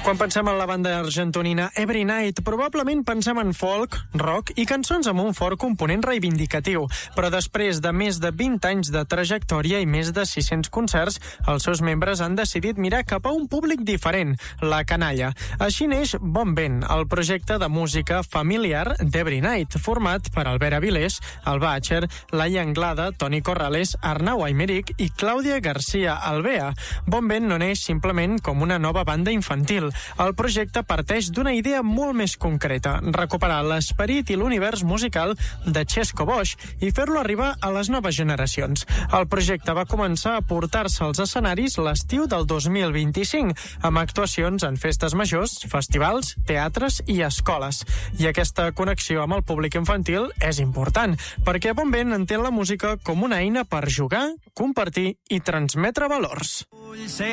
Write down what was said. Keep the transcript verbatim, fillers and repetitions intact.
Quan pensem en la banda argentonina Every Night, probablement pensem en folk, rock i cançons amb un fort component reivindicatiu. Però després de més de vint anys de trajectòria i més de sis-cents concerts, els seus membres han decidit mirar cap a un públic diferent, la canalla. Així neix Bon Vent, el projecte de música familiar d'Every Night, format per Albert Avilés, Alba Acher, Laia Anglada, Toni Corrales, Arnau Aymeric i Clàudia García Alvea. Bon Vent no neix simplement com una nova banda infantil. El projecte parteix d'una idea molt més concreta, recuperar l'esperit i l'univers musical de Chesco Bosch i fer-lo arribar a les noves generacions. El projecte va començar a portar-se als escenaris l'estiu del dos mil vint-i-cinc, amb actuacions en festes majors, festivals, teatres i escoles. I aquesta connexió amb el públic infantil és important, perquè Bon Vent entén la música com una eina per jugar, compartir i transmetre valors.